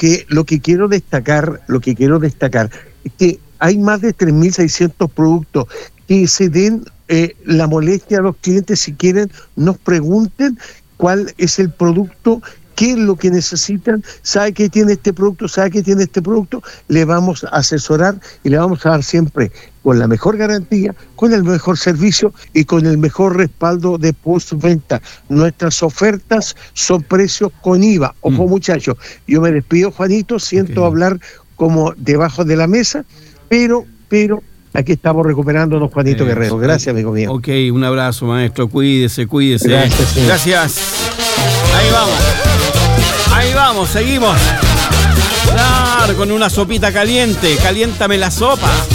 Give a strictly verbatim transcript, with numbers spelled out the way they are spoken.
que, lo que quiero destacar, lo que quiero destacar es que hay más de tres mil seiscientos productos que se den eh, la molestia a los clientes, si quieren, nos pregunten cuál es el producto, qué es lo que necesitan, sabe que tiene este producto, sabe que tiene este producto, le vamos a asesorar y le vamos a dar siempre con la mejor garantía, con el mejor servicio y con el mejor respaldo de postventa. Nuestras ofertas son precios con I V A. Ojo, mm. muchachos, yo me despido, Juanito, siento okay. hablar como debajo de la mesa, pero, pero aquí estamos recuperándonos, Juanito eh, Guerrero. Gracias, amigo mío. Ok, un abrazo, maestro. Cuídese, cuídese. Gracias. Sí. Gracias. Ahí vamos. Ahí vamos, seguimos. Claro, con una sopita caliente. Caliéntame la sopa.